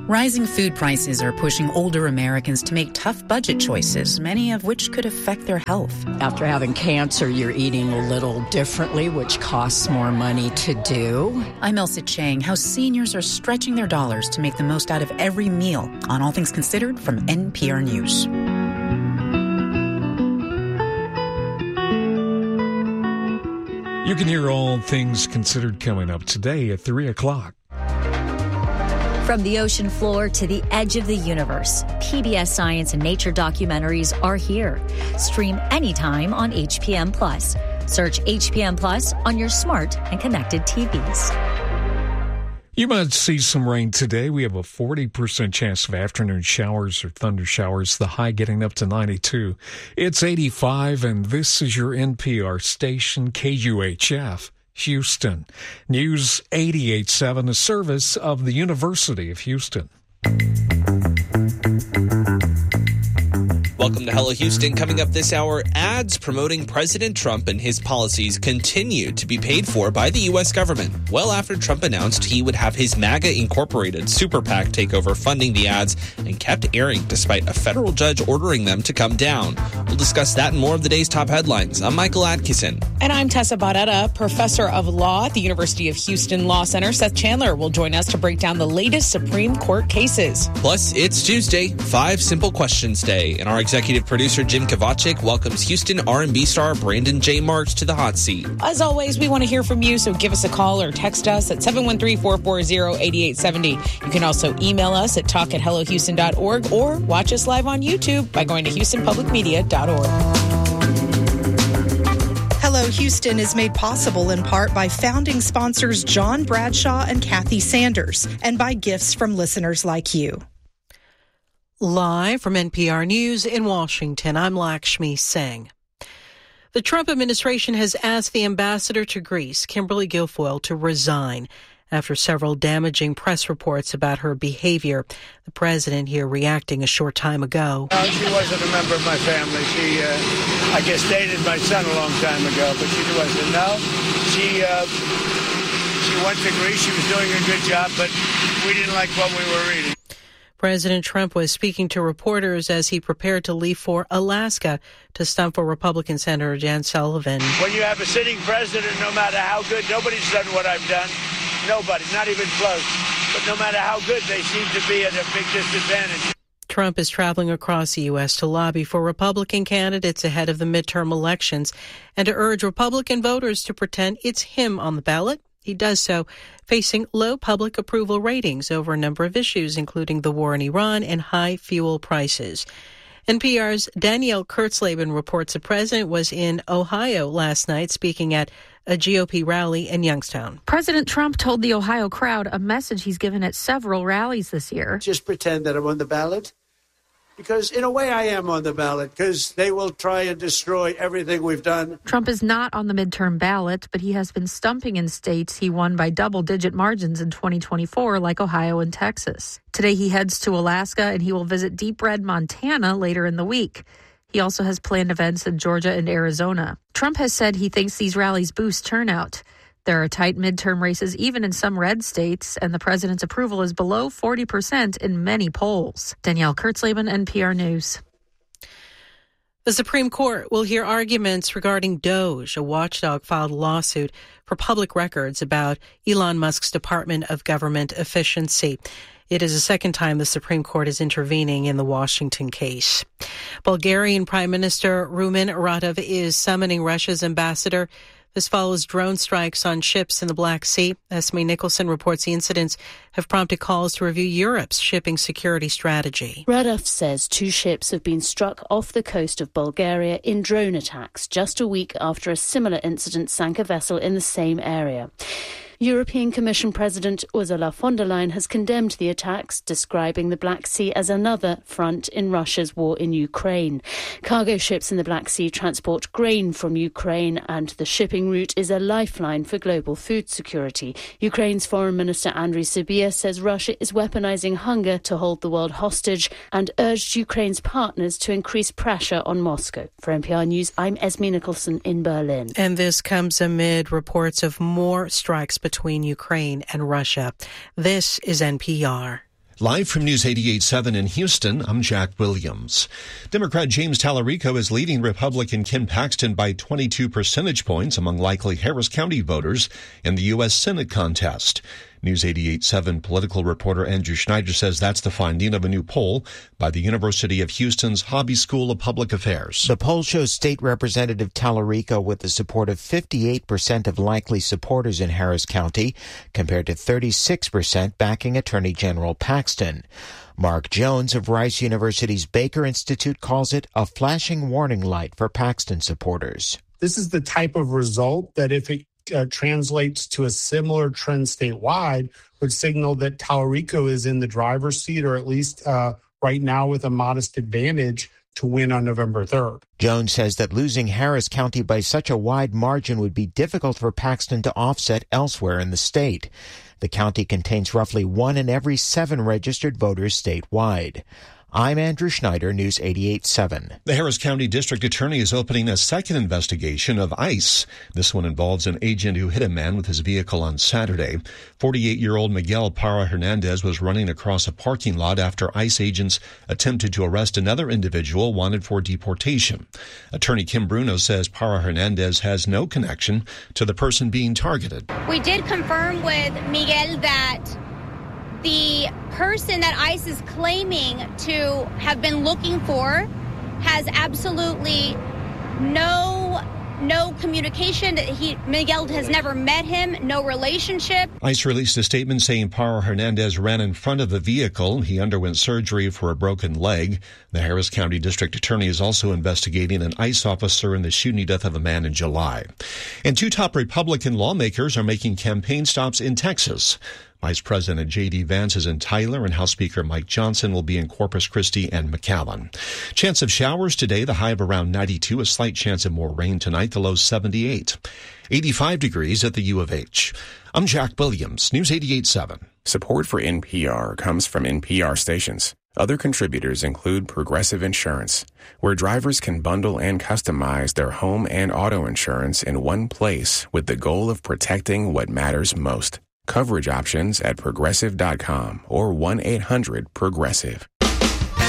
Rising food prices are pushing older Americans to make tough budget choices, many of which could affect their health. After having cancer, you're eating a little differently, which costs more money to do. I'm Elsa Chang. How seniors are stretching their dollars to make the most out of every meal on All Things Considered from NPR News. You can hear All Things Considered coming up today at 3 o'clock. From the ocean floor to the edge of the universe, PBS Science and Nature documentaries are here. Stream anytime on HPM Plus. Search HPM Plus on your smart and connected TVs. You might see some rain today. We have a 40% chance of afternoon showers or thunder showers, the high getting up to 92. It's 85, and this is your NPR station, KUHF. Houston. News 88.7, a service of the University of Houston. Welcome to Hello Houston. Coming up this hour, ads promoting President Trump and his policies continue to be paid for by the U.S. government. Well after Trump announced he would have his MAGA Incorporated super PAC take over funding the ads and kept airing despite a federal judge ordering them to come down. We'll discuss that and more of the day's top headlines. I'm Michael Atkinson. And I'm Tessa Barrera, professor of law at the University of Houston Law Center. Seth Chandler will join us to break down the latest Supreme Court cases. Plus, it's Tuesday, 5 Simple Questions Day, and our executive producer Jim Kovacic welcomes Houston R&B star Brandon J. Marks to the hot seat. As always, we want to hear from you, so give us a call or text us at 713-440-8870. You can also email us at talk@hellohouston.org or watch us live on YouTube by going to houstonpublicmedia.org. Hello Houston is made possible in part by founding sponsors John Bradshaw and Kathy Sanders, and by gifts from listeners like you. Live from NPR News in Washington, I'm Lakshmi Singh. The Trump administration has asked the ambassador to Greece, Kimberly Guilfoyle, to resign after several damaging press reports about her behavior. The president here reacting a short time ago. No, she wasn't a member of my family. She, I guess, dated my son a long time ago, but she wasn't. No, she went to Greece. She was doing a good job, but we didn't like what we were reading. President Trump was speaking to reporters as he prepared to leave for Alaska to stump for Republican Senator Dan Sullivan. When you have a sitting president, no matter how good, nobody's done what I've done. Nobody, not even close. But no matter how good, they seem to be at a big disadvantage. Trump is traveling across the U.S. to lobby for Republican candidates ahead of the midterm elections and to urge Republican voters to pretend it's him on the ballot. He does so facing low public approval ratings over a number of issues, including the war in Iran and high fuel prices. NPR's Danielle Kurtzleben reports the president was in Ohio last night speaking at a GOP rally in Youngstown. President Trump told the Ohio crowd a message he's given at several rallies this year. Just pretend that I'm on the ballot. Because in a way I am on the ballot, because they will try and destroy everything we've done. Trump is not on the midterm ballot, but he has been stumping in states he won by double-digit margins in 2024, like Ohio and Texas. Today he heads to Alaska, and he will visit Deep Red, Montana later in the week. He also has planned events in Georgia and Arizona. Trump has said he thinks these rallies boost turnout. There are tight midterm races even in some red states, and the president's approval is below 40% in many polls. Danielle Kurtzleben, NPR News. The Supreme Court will hear arguments regarding DOGE. A watchdog filed a lawsuit for public records about Elon Musk's Department of Government Efficiency. It is the second time the Supreme Court is intervening in the Washington case. Bulgarian Prime Minister Rumen Radev is summoning Russia's ambassador. This follows drone strikes on ships in the Black Sea. Esme Nicholson reports the incidents have prompted calls to review Europe's shipping security strategy. Radev says 2 ships have been struck off the coast of Bulgaria in drone attacks just a week after a similar incident sank a vessel in the same area. European Commission President Ursula von der Leyen has condemned the attacks, describing the Black Sea as another front in Russia's war in Ukraine. Cargo ships in the Black Sea transport grain from Ukraine, and the shipping route is a lifeline for global food security. Ukraine's Foreign Minister Andriy Sybiha says Russia is weaponizing hunger to hold the world hostage and urged Ukraine's partners to increase pressure on Moscow. For NPR News, I'm Esme Nicholson in Berlin. And this comes amid reports of more strikes between Ukraine and Russia. This is NPR. Live from News 88.7 in Houston, I'm Jack Williams. Democrat James Tallarico is leading Republican Ken Paxton by 22 percentage points among likely Harris County voters in the U.S. Senate contest. News 88.7 political reporter Andrew Schneider says that's the finding of a new poll by the University of Houston's Hobby School of Public Affairs. The poll shows State Representative Tallarico with the support of 58% of likely supporters in Harris County, compared to 36% backing Attorney General Paxton. Mark Jones of Rice University's Baker Institute calls it a flashing warning light for Paxton supporters. This is the type of result that if it translates to a similar trend statewide, would signal that Tallarico is in the driver's seat, or at least right now with a modest advantage to win on November 3rd. Jones says that losing Harris County by such a wide margin would be difficult for Paxton to offset elsewhere in the state. The county contains roughly 1 in every 7 registered voters statewide. I'm Andrew Schneider, News 88.7. The Harris County District Attorney is opening a second investigation of ICE. This one involves an agent who hit a man with his vehicle on Saturday. 48-year-old Miguel Parra Hernandez was running across a parking lot after ICE agents attempted to arrest another individual wanted for deportation. Attorney Kim Bruno says Parra Hernandez has no connection to the person being targeted. We did confirm with Miguel that the person that ICE is claiming to have been looking for has absolutely no communication. Miguel has never met him, no relationship. ICE released a statement saying Parra Hernandez ran in front of the vehicle. He underwent surgery for a broken leg. The Harris County District Attorney is also investigating an ICE officer in the shooting death of a man in July. And 2 top Republican lawmakers are making campaign stops in Texas. Vice President J.D. Vance is in Tyler, and House Speaker Mike Johnson will be in Corpus Christi and McAllen. Chance of showers today, the high of around 92. A slight chance of more rain tonight, the low 78. 85 degrees at the U of H. I'm Jack Williams, News 88.7. Support for NPR comes from NPR stations. Other contributors include Progressive Insurance, where drivers can bundle and customize their home and auto insurance in one place with the goal of protecting what matters most. Coverage options at Progressive.com or 1-800-PROGRESSIVE.